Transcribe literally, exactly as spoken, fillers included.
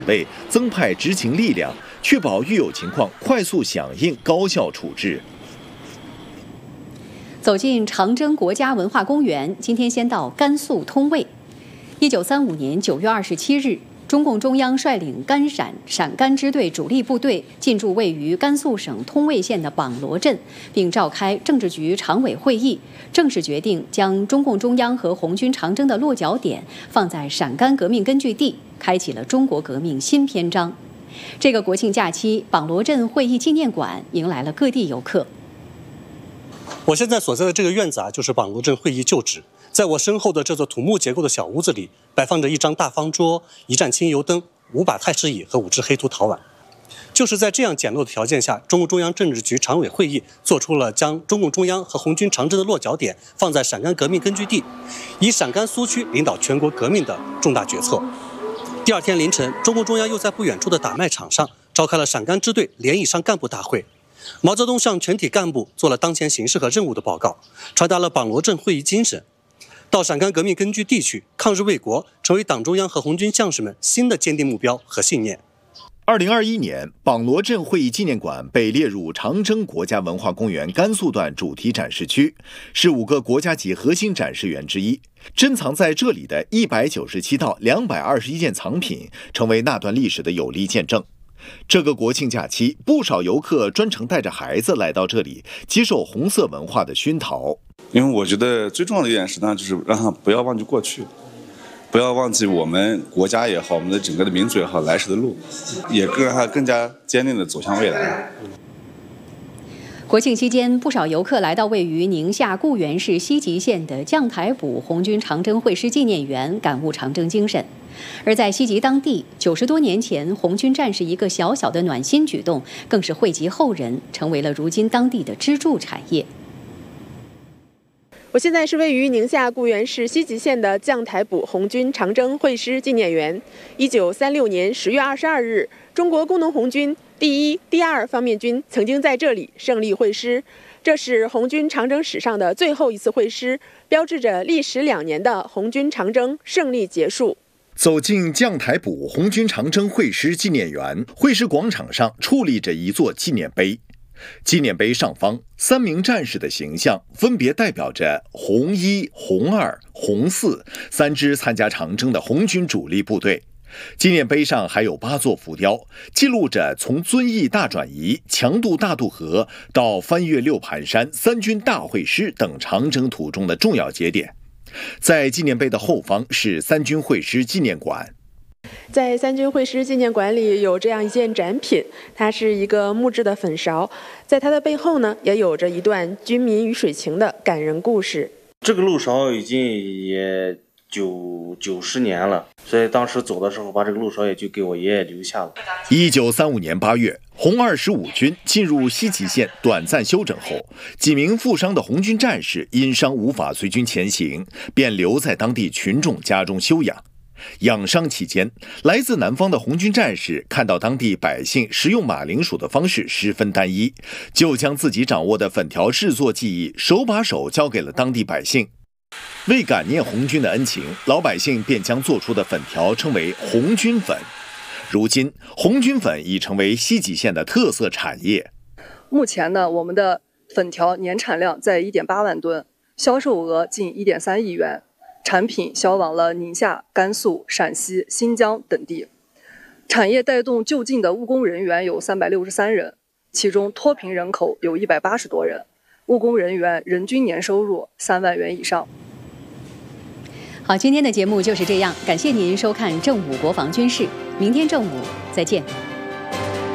备增派执勤力量，确保遇有情况快速响应、高效处置。 走进长征国家文化公园，今天先到甘肃通渭。一九三五年九月二十七日，中共中央率领甘陕陕甘支队主力部队进驻位于甘肃省通渭县的榜罗镇，并召开政治局常委会议，正式决定将中共中央和红军长征的落脚点放在陕甘革命根据地，开启了中国革命新篇章。这个国庆假期，榜罗镇会议纪念馆迎来了各地游客。 我现在所在的这个院子啊，就是榜罗镇会议旧址。在我身后的这座土木结构的小屋子里，摆放着一张大方桌、一盏清油灯、五把太师椅和五只黑陶陶碗。就是在这样简陋的条件下，中共中央政治局常委会议做出了将中共中央和红军长征的落脚点放在陕甘革命根据地，以陕甘苏区领导全国革命的重大决策。第二天凌晨，中共中央又在不远处的打麦场上召开了陕甘支队连以上干部大会。毛泽东向全体干部做了当前形势和任务的报告，传达了榜罗镇会议精神。到陕甘革命根据地去，抗日卫国成为党中央和红军将士们新的坚定目标和信念。 二零二一年，榜罗镇会议纪念馆被列入长征国家文化公园甘肃段主题展示区，是五个国家级核心展示园之一。珍藏在这里的一百九十七到两百二十一件藏品，成为那段历史的有力见证。这个国庆假期，不少游客专程带着孩子来到这里，接受红色文化的熏陶。 因为我觉得最重要的一点是呢，就是让他不要忘记过去，不要忘记我们国家也好，我们的整个的民族也好，来时的路，也更让他更加坚定的走向未来。 国庆期间，不少游客来到位于宁夏固原市西吉县的将台堡红军长征会师纪念园，感悟长征精神。而在西吉当地，九十多年前红军战士一个小小的暖心举动，更是惠及后人，成为了如今当地的支柱产业。 我现在是位于宁夏固原市西吉县的将台堡红军长征会师纪念园。一九三六年十月二十二日，中国工农红军第一、第二方面军曾经在这里胜利会师，这是红军长征史上的最后一次会师，标志着历时两年的红军长征胜利结束。 走进将台堡红军长征会师纪念园，会师广场上矗立着一座纪念碑。纪念碑上方，三名战士的形象分别代表着红一、红二、红四三支参加长征的红军主力部队。纪念碑上还有八座浮雕，记录着从遵义大转移、强渡大渡河到翻越六盘山三军大会师等长征途中的重要节点。在纪念碑的后方是三军会师纪念馆。 在三军会师纪念馆里有这样一件展品，它是一个木质的粉勺，在它的背后呢，也有着一段军民与水情的感人故事。 这个漏勺已经也九九十年了，所以当时走的时候，把这个漏勺也就给我爷爷留下了。 一九三五年八月，红二十五军进入西吉县短暂休整后，几名负伤的红军战士因伤无法随军前行，便留在当地群众家中休养。养伤期间，来自南方的红军战士看到当地百姓食用马铃薯的方式十分单一，就将自己掌握的粉条制作技艺手把手教给了当地百姓。为感念红军的恩情，老百姓便将做出的粉条称为红军粉。如今，红军粉已成为西吉县的特色产业。 目前呢，我们的粉条年产量在 一点八万吨，销售额近 一点三亿元。产品销往了宁夏、甘肃、陕西、新疆等地，产业带动就近的务工人员有三百六十三人，其中脱贫人口有一百八十多人，务工人员人均年收入三万元以上。 好，今天的节目就是这样，感谢您收看正午国防军事，明天正午再见。